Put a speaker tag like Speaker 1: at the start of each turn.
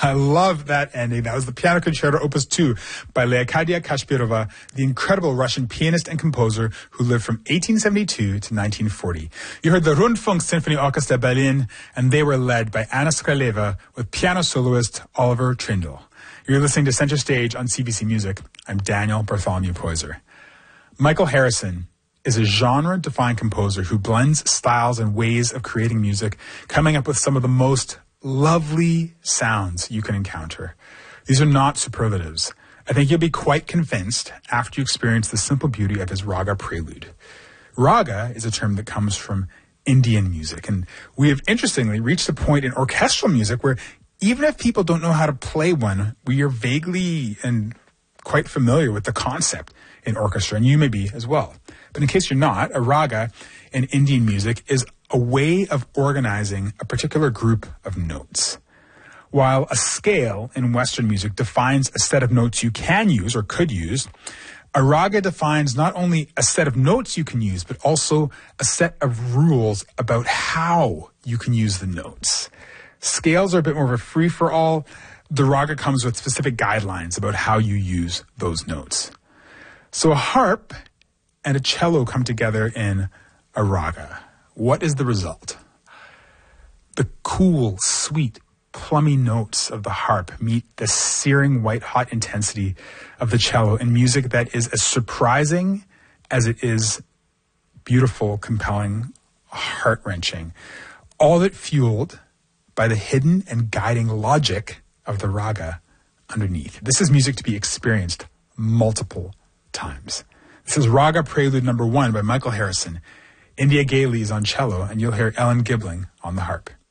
Speaker 1: I love that ending. That was the Piano Concerto Opus 2 by Leocadia Kashpirova, the incredible Russian pianist and composer who lived from 1872 to 1940. You heard the Rundfunk Symphony Orchestra Berlin, and they were led by Anna Skraleva with piano soloist Oliver Trindle. You're listening to Center Stage on CBC Music. I'm Daniel Bartholomew Poyser. Michael Harrison is a genre-defined composer who blends styles and ways of creating music, coming up with some of the most lovely sounds you can encounter. These are not superlatives. I think you'll be quite convinced after you experience the simple beauty of his raga prelude. Raga is a term that comes from Indian music, and we have interestingly reached a point in orchestral music where even if people don't know how to play one, we are vaguely and quite familiar with the concept in orchestra, and you may be as well. But in case you're not, a raga in Indian music is a way of organizing a particular group of notes. While a scale in Western music defines a set of notes you can use or could use, a raga defines not only a set of notes you can use, but also a set of rules about how you can use the notes. Scales are a bit more of a free-for-all. The raga comes with specific guidelines about how you use those notes. So a harp and a cello come together in a raga. What is the result? The cool, sweet, plummy notes of the harp meet the searing white-hot intensity of the cello in music that is as surprising as it is beautiful, compelling, heart-wrenching. All of it fueled by the hidden and guiding logic of the raga underneath. This is music to be experienced multiple times. This is Raga Prelude number 1 by Michael Harrison. India Gailey is on cello, and you'll hear Ellen Gibling on the harp.